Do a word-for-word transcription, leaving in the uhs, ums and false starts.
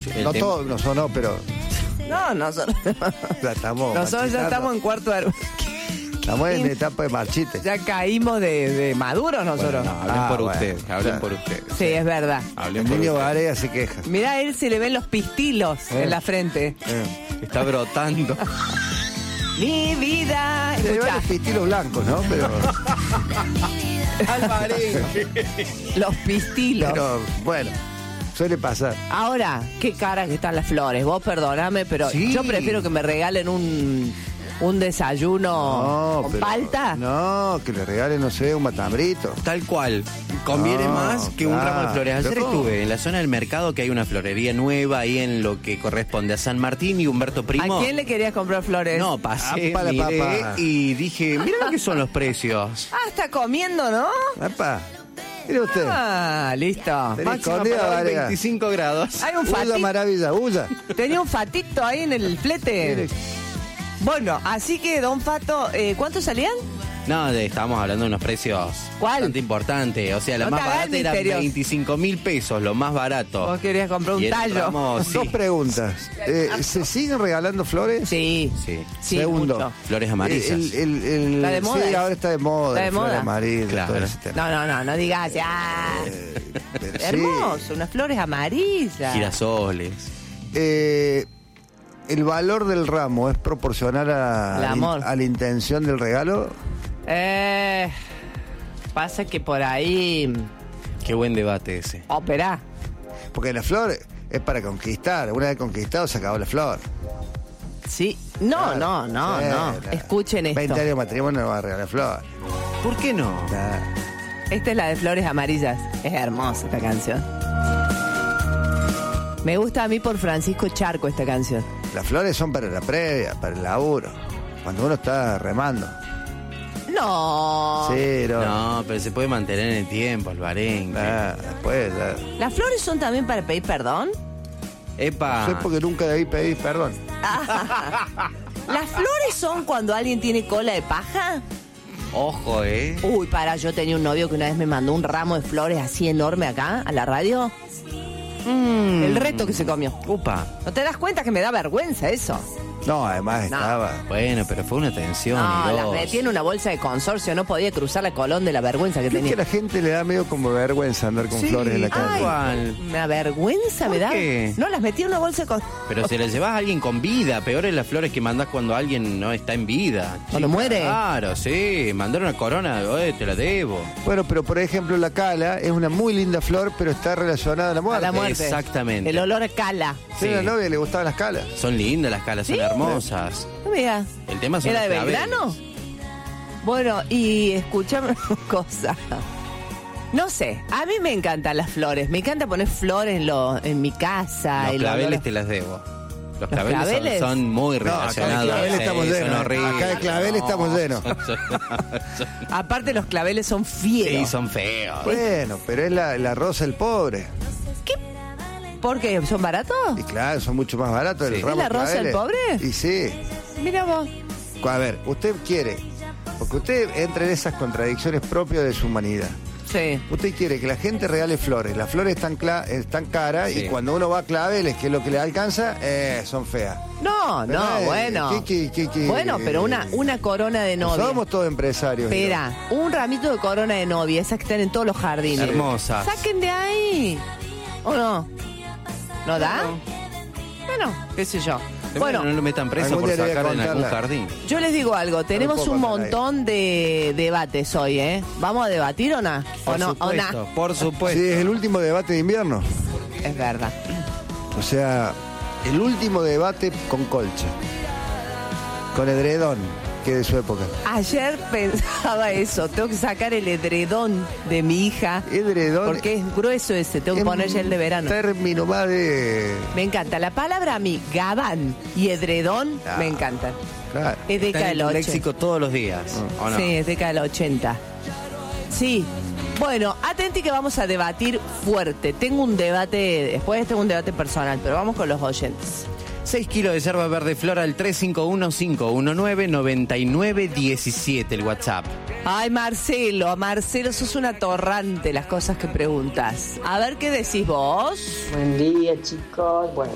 El no tema- todos, nosotros no, pero No, nosotros, ya estamos nosotros ya marchitando. estamos en cuarto de... Estamos en etapa de marchite. Ya caímos de, de maduros nosotros. Bueno, no, hablen Ah, por bueno, usted, hablen claro. por usted. Sí, es verdad. Hablen El por niño usted. Garea se queja. Mirá, a él se le ven los pistilos Eh. en la frente. Eh. Está brotando. Mi vida. Se le Escuchá, van los pistilos blancos, ¿no? Pero, los pistilos. pero bueno, suele pasar. Ahora, qué caras que están las flores. Vos perdóname, pero Sí. yo prefiero que me regalen un, un desayuno con pero- palta. No, que le regalen, no sé, un matambrito. Tal cual. Conviene No, más que un claro. ramo de flores. Ayer Pero- estuve en la zona del mercado, que hay una florería nueva ahí en lo que corresponde a San Martín y Humberto Primo. ¿A quién le querías comprar flores? No, pasé, Apa la miré papa. y dije, mira lo que son los precios. Ah, está comiendo, ¿no? Papá, mire usted. Ah, listo. Tenés Máxima escondida, para hoy, Vargas. veinticinco grados. Hay un Usa fatito. maravilla, usa. Tenía un fatito ahí en el flete. Mire. Bueno, así que, don Fato, eh, ¿cuántos salían? No, de- estábamos hablando de unos precios ¿Cuál? bastante importantes. O sea, la No más te hagas barata era misterios. veinticinco mil pesos, lo más barato. Vos querías comprar un Y el tallo. ramo, sí. Dos preguntas. Eh, ¿Se siguen regalando flores? Sí. Sí. Sí, Segundo. mucho. Flores amarillas. El, el- el- Está de moda. Sí, ahora está de moda. Está de el flor moda. amarillo, Claro. todo ese tema. No, no, no, no digas ya. Pero sí. Hermoso, unas flores amarillas. Girasoles. Eh, ¿El valor del ramo es proporcional a, Al la in- amor. a la intención del regalo? Eh, pasa que por ahí... Qué buen debate ese. Ópera. Porque la flor es para conquistar. Una vez conquistado se acabó la flor. Sí. No, Claro. no, no, Sí, no. claro. Escuchen esto. veinte años de matrimonio no va a regalar flor. ¿Por qué no? Nah. Esta es la de Flores Amarillas. Es hermosa esta canción. Me gusta a mí por Francisco Charco esta canción. Las flores son para la previa, para el laburo. Cuando uno está remando. No. Sí, no. No, pero se puede mantener en el tiempo, el barengue. Nah, después, ya. ¿Las flores son también para pedir perdón? Epa. Sé porque nunca debí pedir perdón. ¿Las flores son cuando alguien tiene cola de paja? Ojo, ¿eh? Uy, para, yo tenía un novio que una vez me mandó un ramo de flores así enorme acá, a la radio. Mm. El reto que se comió. Upa. ¿No te das cuenta que me da vergüenza eso? No, además No. estaba. Bueno, pero fue una tensión. No, y las dos. metí en una bolsa de consorcio, no podía cruzar la Colón de la vergüenza que Creo que tenía. a la gente le da medio como vergüenza andar con Sí, flores en la calle. Ay, ¿Cuál? me da vergüenza, ¿Por me da. qué? No, las metí en una bolsa de consorcio. Pero si le llevas a alguien con vida, peor es las flores que mandás cuando alguien no está en vida. ¿Cuando Chica, muere? Claro, sí. Mandar una corona, oye, te la debo. Bueno, pero por ejemplo la cala es una muy linda flor, pero está relacionada a la A muerte. la muerte. Exactamente. El olor a cala. Sí, a Sí. la novia le gustaban las calas. Son lindas las calas, son ¿Sí? hermosas. No me digas. El tema son ¿Era de los claveles. Belgrano? Bueno, y escúchame una cosa. No sé, a mí me encantan las flores. Me encanta poner flores en, lo, en mi casa. Los el claveles olor- te las debo. Los claveles, son- claveles? Son, muy No, acá de relacionados. clavel Sí, estamos son llenos. horribles. Acá de clavel estamos llenos. Aparte los claveles son fieros. Sí, son feos. Bueno, pero es la, la rosa del pobre. ¿Por qué? ¿Son baratos? Y claro, son mucho más baratos el Sí. ramo ¿Es la de rosa del claveles. pobre? Y sí. Mira vos. A ver, usted quiere, porque usted entra en esas contradicciones propias de su humanidad. Sí. Usted quiere que la gente regale flores. Las flores están, cla- están caras Sí. y cuando uno va a claveles, que es lo que le alcanza, eh, son feas. No, Pero, no, eh, bueno. ¿qué- qué- qué- qué? Bueno, pero una, una corona de No novia. somos todos empresarios. Espera, un ramito de corona de novia, esas que están en todos los jardines. Hermosas. Saquen de ahí. ¿O no? ¿No da? Bueno, qué sé yo. Bueno, Bueno, no lo metan preso algún por día le voy a sacar en algún contar la- jardín. yo les digo algo, tenemos puedo un contar montón de debates hoy, ¿eh? ¿Vamos a debatir o no? ¿O Por no? ¿O supuesto, no? por supuesto. Sí, es el último debate de invierno. Es verdad. O sea, el último debate con colcha. Con edredón, que de su época. Ayer pensaba eso, tengo que sacar el edredón de mi hija, Edredón. porque es grueso ese, tengo que es poner ya el de verano. Término más de. Me encanta. La palabra a mí, gabán y edredón, Ah. me encantan. Claro. Es Está década en del tu ochenta. léxico todos los días, ¿o no? Sí, es década del ochenta. Sí. Bueno, atenti que vamos a debatir fuerte. Tengo un debate, después tengo un debate personal, pero vamos con los oyentes. seis kilos de yerba verde flora al tres cinco uno, cinco uno nueve, nueve nueve uno siete, el WhatsApp. Ay, Marcelo, Marcelo, sos un atorrante las cosas que preguntas. A ver qué decís vos. Buen día, chicos. Bueno,